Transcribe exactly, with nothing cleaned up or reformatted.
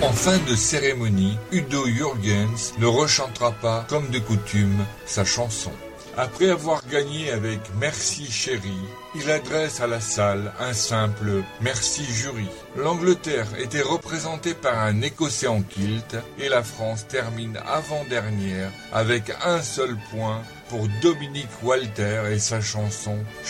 En fin de cérémonie, Udo Jürgens ne rechantera pas, comme de coutume, sa chanson. Après avoir gagné avec Merci chérie, il adresse à la salle un simple Merci jury. L'Angleterre était représentée par un Écossais en kilt et la France termine avant-dernière avec un seul point pour Dominique Walter et sa chanson